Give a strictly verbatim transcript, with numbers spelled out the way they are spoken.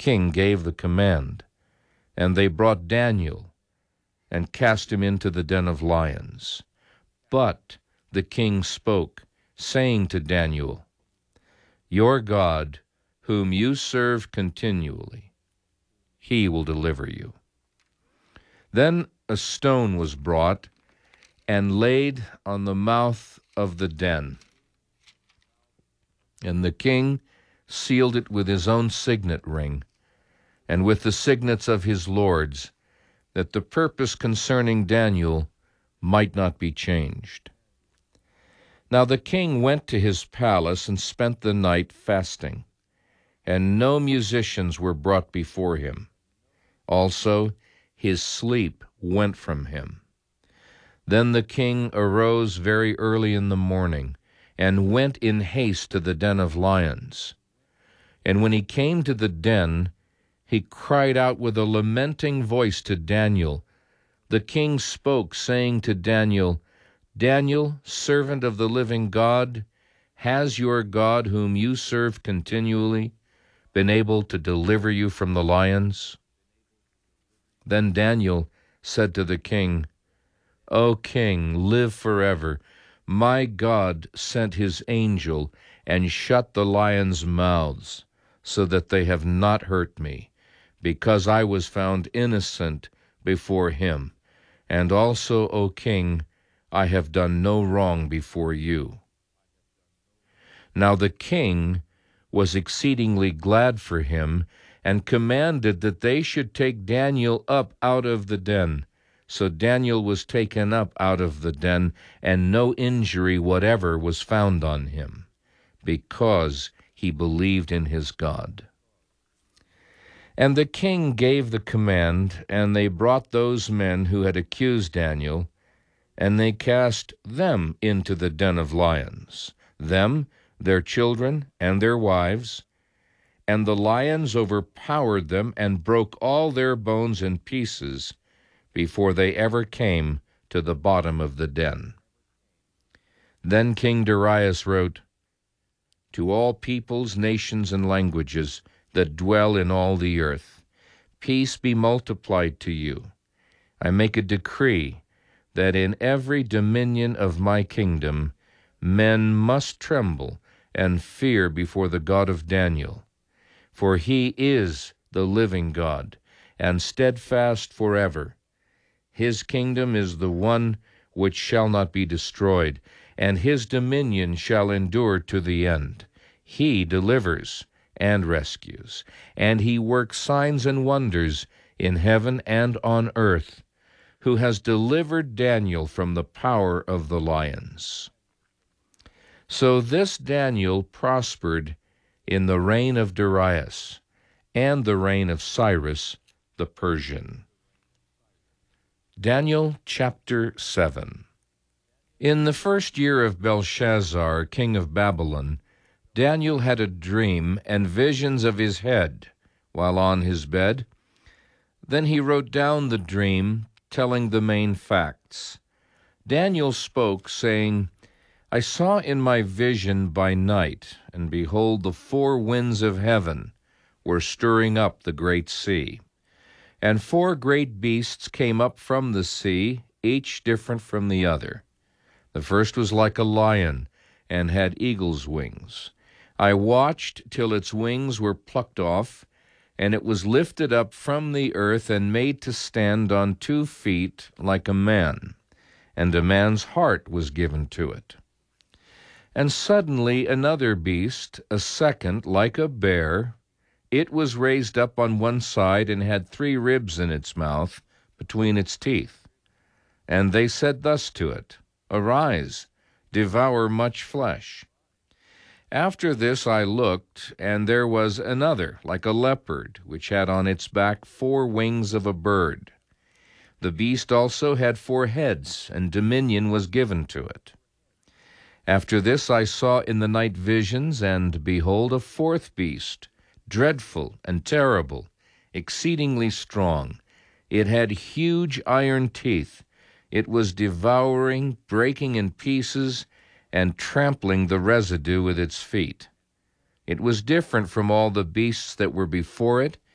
king gave the command, and they brought Daniel and cast him into the den of lions. But the king spoke, saying to Daniel, "Your God, whom you serve continually, he will deliver you." Then a stone was brought and laid on the mouth of the den, and the king sealed it with his own signet ring and with the signets of his lords, that the purpose concerning Daniel might not be changed. Now the king went to his palace and spent the night fasting, and no musicians were brought before him. Also his sleep went from him. Then the king arose very early in the morning, and went in haste to the den of lions. And when he came to the den, he cried out with a lamenting voice to Daniel. The king spoke, saying to Daniel, "Daniel, servant of the living God, has your God, whom you serve continually, been able to deliver you from the lions?" Then Daniel said to the king, "O king, live forever. My God sent his angel and shut the lions' mouths, so that they have not hurt me, because I was found innocent before him. And also, O king, I have done no wrong before you." Now the king was exceedingly glad for him, and commanded that they should take Daniel up out of the den. So Daniel was taken up out of the den, and no injury whatever was found on him, because he believed in his God. And the king gave the command, and they brought those men who had accused Daniel, and they cast them into the den of lions, them, their children, and their wives. And the lions overpowered them and broke all their bones in pieces before they ever came to the bottom of the den. Then King Darius wrote, "To all peoples, nations, and languages that dwell in all the earth, peace be multiplied to you. I make a decree that in every dominion of my kingdom men must tremble and fear before the God of Daniel, for he is the living God, and steadfast forever. His kingdom is the one which shall not be destroyed, and his dominion shall endure to the end. He delivers and rescues, and he works signs and wonders in heaven and on earth, who has delivered Daniel from the power of the lions." So this Daniel prospered in the reign of Darius and the reign of Cyrus the Persian. Daniel chapter seven. In the first year of Belshazzar, king of Babylon, Daniel had a dream and visions of his head while on his bed. Then he wrote down the dream, telling the main facts. Daniel spoke, saying, "I saw in my vision by night, and behold, the four winds of heaven were stirring up the great sea. And four great beasts came up from the sea, each different from the other. The first was like a lion, and had eagle's wings. I watched till its wings were plucked off, and it was lifted up from the earth and made to stand on two feet like a man, and a man's heart was given to it. And suddenly another beast, a second, like a bear, it was raised up on one side and had three ribs in its mouth between its teeth. And they said thus to it, Arise, devour much flesh. After this I looked, and there was another, like a leopard, which had on its back four wings of a bird. The beast also had four heads, and dominion was given to it. After this I saw in the night visions, and behold, a fourth beast, dreadful and terrible, exceedingly strong. It had huge iron teeth. It was devouring, breaking in pieces, and trampling the residue with its feet. It was different from all the beasts that were before it,